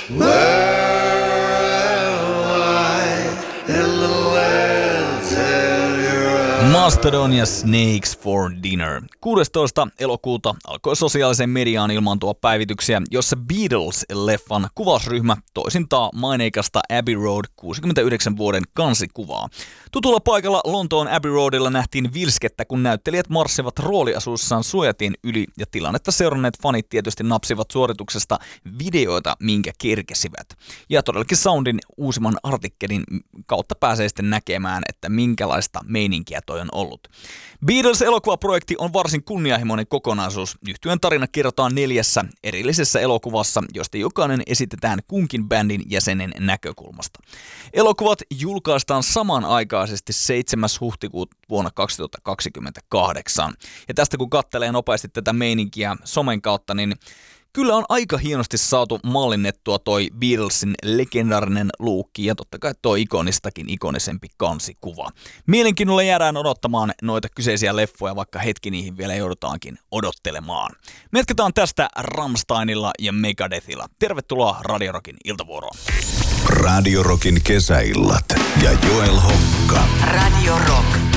Mastodon ja Snakes for Dinner. 16. elokuuta alkoi sosiaaliseen mediaan ilmaantua päivityksiä, jossa Beatles-leffan kuvausryhmä toisintaa maineikasta Abbey Road 69 vuoden kansikuvaa. Tutulla paikalla Lontoon Abbey Roadilla nähtiin vilskettä, kun näyttelijät marssivat rooliasuissaan suojatien yli, ja tilannetta seuranneet fanit tietysti napsivat suorituksesta videoita, minkä kerkesivät. Ja todellakin Soundin uusimman artikkelin kautta pääsee sitten näkemään, että minkälaista meininkiä toi on ollut. Beatles-elokuvaprojekti on varsin kunnianhimoinen kokonaisuus. Yhtyeen tarina kerrotaan 4 erillisessä elokuvassa, josta jokainen esitetään kunkin bändin jäsenen näkökulmasta. Elokuvat julkaistaan samanaikaisesti 7. huhtikuuta vuonna 2028. Ja tästä kun katselee nopeasti tätä meininkiä somen kautta, niin kyllä on aika hienosti saatu mallinnettua toi Beatlesin legendaarinen luukki ja totta kai toi ikonisempi kansikuva. Mielenkiinnolla jäädään odottamaan noita kyseisiä leffoja, vaikka hetki niihin vielä joudutaankin odottelemaan. Me jatketaan tästä Rammsteinilla ja Megadethilla. Tervetuloa Radio Rockin iltavuoroon. Radio Rockin kesäillat ja Joel Hokka. Radio Rock.